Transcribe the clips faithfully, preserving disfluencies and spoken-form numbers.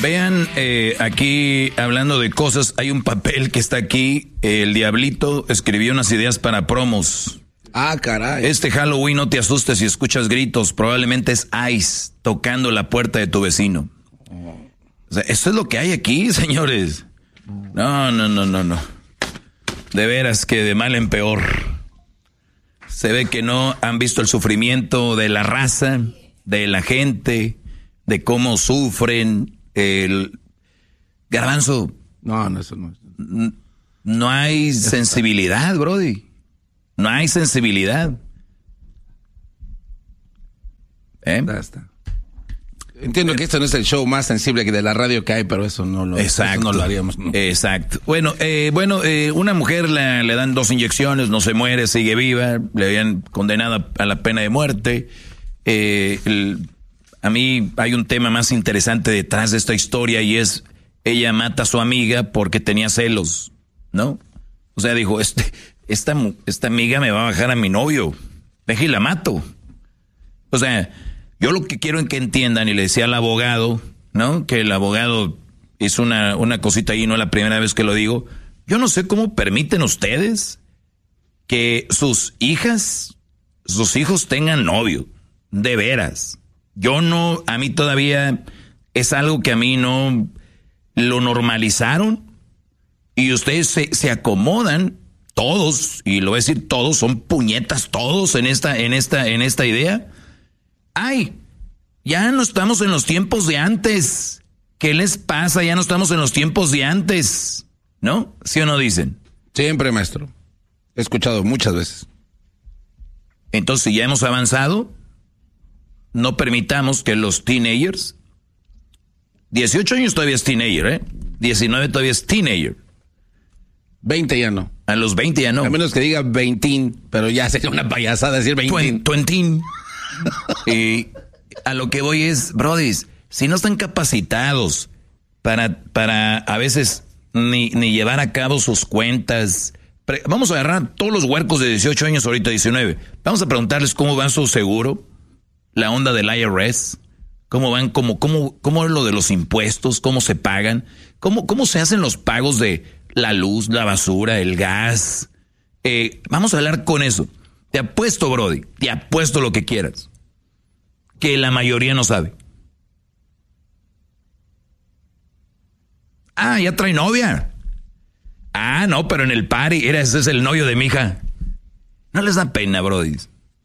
Vean, eh, aquí hablando de cosas, hay un papel que está aquí. El Diablito escribió unas ideas para promos. Ah, caray. Este Halloween no te asustes si escuchas gritos. Probablemente es Ice tocando la puerta de tu vecino. O sea, eso es lo que hay aquí, señores. No, no, no, no, no. De veras que de mal en peor. Se ve que no han visto el sufrimiento de la raza, de la gente, de cómo sufren. El Garbanzo. No, no, eso no es. No hay sensibilidad, brody. No hay sensibilidad. ¿Eh? Basta. Entiendo que esto no es el show más sensible que de la radio que hay, pero eso no lo, Exacto. Eso no lo haríamos. ¿No? Exacto. Bueno, eh, bueno, eh, una mujer la, le dan dos inyecciones, no se muere, sigue viva, le habían condenado a la pena de muerte. Eh, el, a mí hay un tema más interesante detrás de esta historia y es, ella mata a su amiga porque tenía celos, ¿no? O sea, dijo, este, esta, esta amiga me va a bajar a mi novio, deje y la mato. O sea, yo lo que quiero es que entiendan, y le decía al abogado, ¿no? Que el abogado hizo una, una cosita ahí, no es la primera vez que lo digo. Yo no sé cómo permiten ustedes que sus hijas, sus hijos tengan novio, de veras. Yo no, a mí todavía es algo que a mí no lo normalizaron y ustedes se, se acomodan todos, y lo voy a decir todos, son puñetas todos en esta, en esta, en esta idea. Ay, ya no estamos en los tiempos de antes. ¿Qué les pasa? Ya no estamos en los tiempos de antes. ¿No? ¿Sí o no dicen? Siempre, maestro. He escuchado muchas veces. Entonces, si ya hemos avanzado, no permitamos que los teenagers, dieciocho años todavía es teenager, ¿eh? diecinueve todavía es teenager. veinte ya no. A los veinte ya no. A menos que diga veintín, pero ya sería una payasada decir veintín. Twentín. Y a lo que voy es, brodis, si no están capacitados para, para a veces ni, ni llevar a cabo sus cuentas. Pre- vamos a agarrar todos los huercos de dieciocho años, ahorita diecinueve. Vamos a preguntarles cómo va su seguro, la onda del I R S, cómo van, cómo, cómo, cómo es lo de los impuestos, cómo se pagan, cómo, cómo se hacen los pagos de la luz, la basura, el gas. Eh, vamos a hablar con eso. Te apuesto, brody, te apuesto lo que quieras, que la mayoría no sabe. Ah, ya trae novia. Ah, no, pero en el party, era, ese es el novio de mi hija. No les da pena, brody.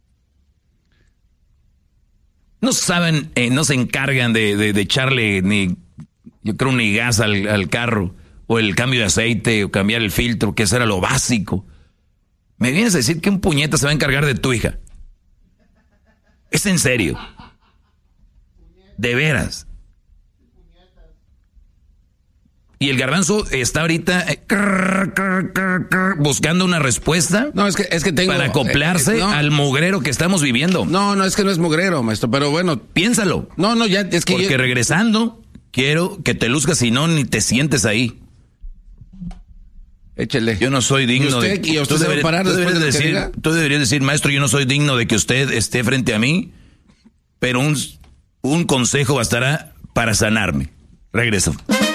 No saben, eh, no se encargan de, de, de echarle ni, yo creo, ni gas al, al carro, o el cambio de aceite, o cambiar el filtro, que eso era lo básico. ¿Me vienes a decir que un puñeta se va a encargar de tu hija? ¿Es en serio? ¿De veras? Y el Garbanzo está ahorita eh, crr, crr, crr, crr, buscando una respuesta. No, es que, es que tengo... Para acoplarse eh, no. al mugrero que estamos viviendo. No, no, es que no es mugrero, maestro, pero bueno... Piénsalo. No, no, ya, es que... Porque yo... regresando, quiero que te luzcas, si no, ni te sientes ahí. Échele. Yo no soy digno ¿Y usted, de... ¿Y usted tú se va a deberías, parar tú después de lo deberías que decir, diga? tú deberías decir, maestro, yo no soy digno de que usted esté frente a mí, pero un, un consejo bastará para sanarme. Regreso.